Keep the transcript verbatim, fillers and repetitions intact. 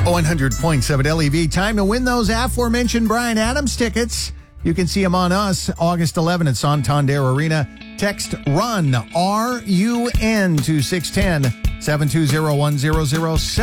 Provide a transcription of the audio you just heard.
one hundred point seven L E V. Time to win those aforementioned Bryan Adams tickets. You can see them on us August eleventh at Santander Arena. Text RUN, R U N, to six one zero, seven two zero, one zero zero seven.